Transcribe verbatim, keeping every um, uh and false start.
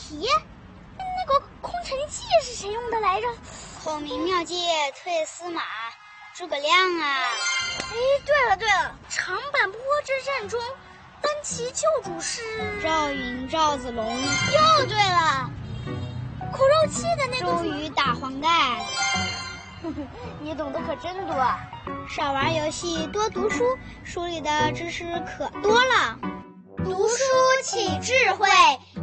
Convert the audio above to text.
题。那个空城计是谁用的来着？ 孔明妙计退司马，诸葛亮啊。 哎，对了对了，长坂坡之战中，单骑救主是赵云、赵子龙。 又对了，苦肉计的那个周瑜打黄盖。 你懂得可真多。 少玩游戏，多读书，书里的知识可多了。 读书起智慧，